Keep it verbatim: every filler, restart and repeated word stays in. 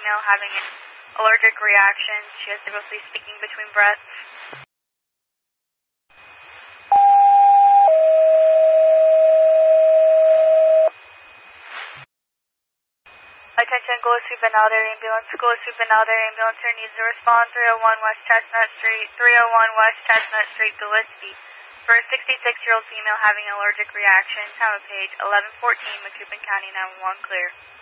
female having an allergic reaction. She has difficulty speaking between breaths. Attention, Gillespie Benalder Ambulance. Gillespie Benalder Ambulance here needs to respond. three oh one West Chestnut Street. three oh one West Chestnut Street, Gillespie. For a sixty-six-year-old female having an allergic reaction. Time of page eleven fourteen, Macoupin County nine one one clear.